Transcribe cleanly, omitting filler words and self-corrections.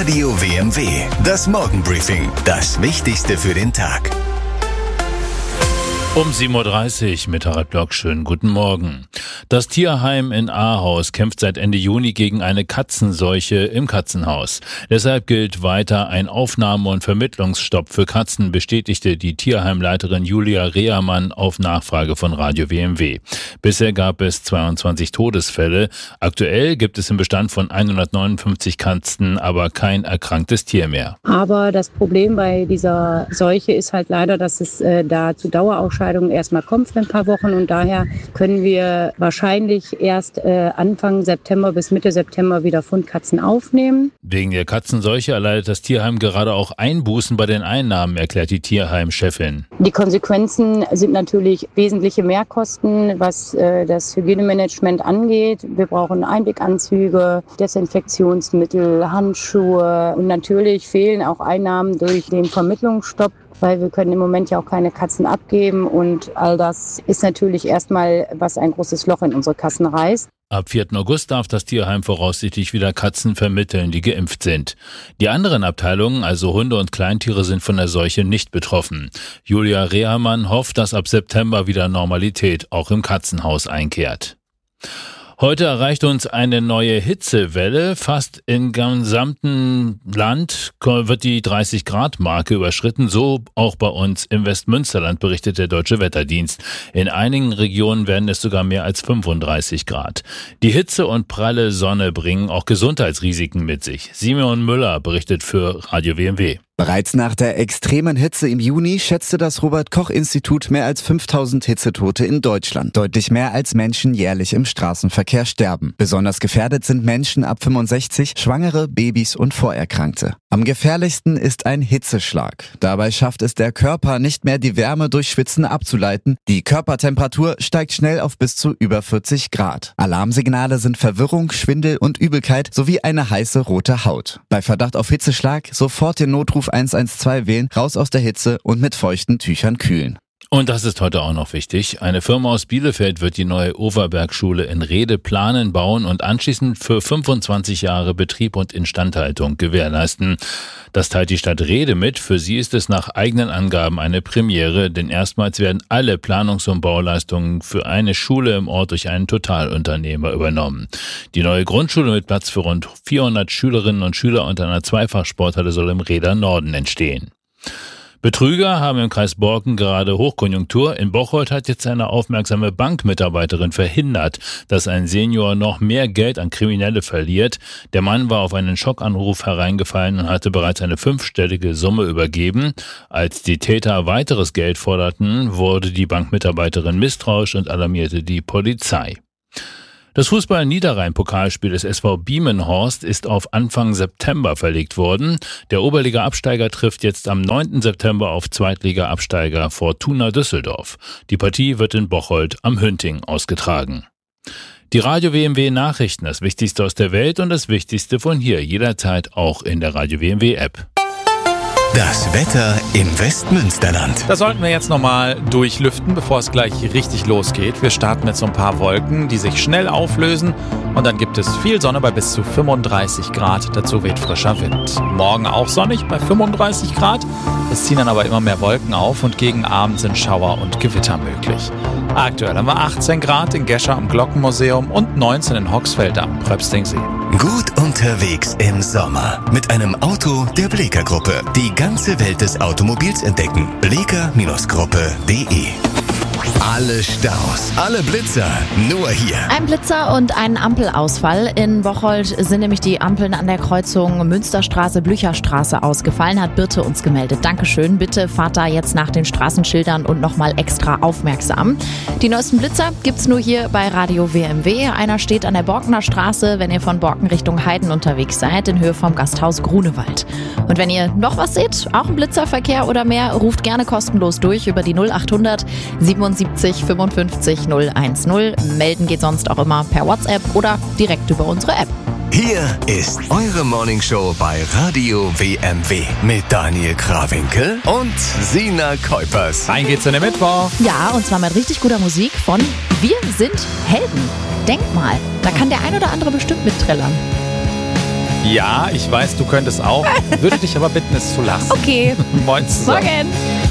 Radio WMW, das Morgenbriefing, das Wichtigste für den Tag. Um 7.30 Uhr mit Harald Block. Schönen guten Morgen. Das Tierheim in Ahaus kämpft seit Ende Juni gegen eine Katzenseuche im Katzenhaus. Deshalb gilt weiter ein Aufnahme- und Vermittlungsstopp für Katzen, bestätigte die Tierheimleiterin Julia Rehermann auf Nachfrage von Radio WMW. Bisher gab es 22 Todesfälle. Aktuell gibt es im Bestand von 159 Katzen aber kein erkranktes Tier mehr. Aber das Problem bei dieser Seuche ist halt leider, dass es da zu Dauerausscheidungen erstmal kommt für ein paar Wochen und daher können wir wahrscheinlich erst Anfang September bis Mitte September wieder Fundkatzen aufnehmen. Wegen der Katzenseuche erleidet das Tierheim gerade auch Einbußen bei den Einnahmen, erklärt die Tierheimchefin. Die Konsequenzen sind natürlich wesentliche Mehrkosten, was das Hygienemanagement angeht. Wir brauchen Einweganzüge, Desinfektionsmittel, Handschuhe und natürlich fehlen auch Einnahmen durch den Vermittlungsstopp, weil wir können im Moment ja auch keine Katzen abgeben und all das ist natürlich erstmal, was ein großes Loch in unsere Kassen reißt. Ab 4. August darf das Tierheim voraussichtlich wieder Katzen vermitteln, die geimpft sind. Die anderen Abteilungen, also Hunde und Kleintiere, sind von der Seuche nicht betroffen. Julia Rehermann hofft, dass ab September wieder Normalität auch im Katzenhaus einkehrt. Heute erreicht uns eine neue Hitzewelle. Fast im gesamten Land wird die 30-Grad-Marke überschritten. So auch bei uns im Westmünsterland, berichtet der Deutsche Wetterdienst. In einigen Regionen werden es sogar mehr als 35 Grad. Die Hitze und pralle Sonne bringen auch Gesundheitsrisiken mit sich. Simon Müller berichtet für Radio WMW. Bereits nach der extremen Hitze im Juni schätzte das Robert-Koch-Institut mehr als 5000 Hitzetote in Deutschland. Deutlich mehr als Menschen jährlich im Straßenverkehr sterben. Besonders gefährdet sind Menschen ab 65, Schwangere, Babys und Vorerkrankte. Am gefährlichsten ist ein Hitzeschlag. Dabei schafft es der Körper nicht mehr, die Wärme durch Schwitzen abzuleiten. Die Körpertemperatur steigt schnell auf bis zu über 40 Grad. Alarmsignale sind Verwirrung, Schwindel und Übelkeit sowie eine heiße rote Haut. Bei Verdacht auf Hitzeschlag sofort den Notruf 112 wählen, raus aus der Hitze und mit feuchten Tüchern kühlen. Und das ist heute auch noch wichtig. Eine Firma aus Bielefeld wird die neue Overberg-Schule in Rhede planen, bauen und anschließend für 25 Jahre Betrieb und Instandhaltung gewährleisten. Das teilt die Stadt Rhede mit. Für sie ist es nach eigenen Angaben eine Premiere, denn erstmals werden alle Planungs- und Bauleistungen für eine Schule im Ort durch einen Totalunternehmer übernommen. Die neue Grundschule mit Platz für rund 400 Schülerinnen und Schüler und einer Zweifachsporthalle soll im Rheder Norden entstehen. Betrüger haben im Kreis Borken gerade Hochkonjunktur. In Bocholt hat jetzt eine aufmerksame Bankmitarbeiterin verhindert, dass ein Senior noch mehr Geld an Kriminelle verliert. Der Mann war auf einen Schockanruf hereingefallen und hatte bereits eine 5-stellige Summe übergeben. Als die Täter weiteres Geld forderten, wurde die Bankmitarbeiterin misstrauisch und alarmierte die Polizei. Das Fußball-Niederrhein-Pokalspiel des SV Biemenhorst ist auf Anfang September verlegt worden. Der Oberliga-Absteiger trifft jetzt am 9. September auf Zweitliga-Absteiger Fortuna Düsseldorf. Die Partie wird in Bocholt am Hünting ausgetragen. Die Radio WMW Nachrichten, das Wichtigste aus der Welt und das Wichtigste von hier, jederzeit auch in der Radio WMW App. Das Wetter im Westmünsterland. Das sollten wir jetzt nochmal durchlüften, bevor es gleich richtig losgeht. Wir starten mit so ein paar Wolken, die sich schnell auflösen und dann gibt es viel Sonne bei bis zu 35 Grad. Dazu weht frischer Wind. Morgen auch sonnig bei 35 Grad. Es ziehen dann aber immer mehr Wolken auf und gegen Abend sind Schauer und Gewitter möglich. Aktuell haben wir 18 Grad in Gescher am Glockenmuseum und 19 in Hoxfeld am Pröpstingsee. Gut unterwegs im Sommer mit einem Auto der Bleeker Gruppe. Die ganze Welt des Automobils entdecken. Bleeker-Gruppe.de. Alle Staus, alle Blitzer, nur hier. Ein Blitzer und ein Ampelausfall. In Bocholt sind nämlich die Ampeln an der Kreuzung Münsterstraße-Blücherstraße ausgefallen, hat Birte uns gemeldet. Dankeschön. Bitte fahrt da jetzt nach den Straßenschildern und nochmal extra aufmerksam. Die neuesten Blitzer gibt's nur hier bei Radio WMW. Einer steht an der Borkener Straße, wenn ihr von Borken Richtung Heiden unterwegs seid, in Höhe vom Gasthaus Grunewald. Und wenn ihr noch was seht, auch ein Blitzerverkehr oder mehr, ruft gerne kostenlos durch über die 0800 77 55 010. Melden geht sonst auch immer per WhatsApp oder direkt über unsere App. Hier ist eure Morningshow bei Radio WMW mit Daniel Krawinkel und Sina Kuipers. Rein geht's in den Mittwoch. Ja, und zwar mit richtig guter Musik von Wir sind Helden. Denk mal, da kann der ein oder andere bestimmt mitträllern. Ja, ich weiß, du könntest auch. Würde dich aber bitten, es zu lassen. Okay. Moin zusammen. Morgen.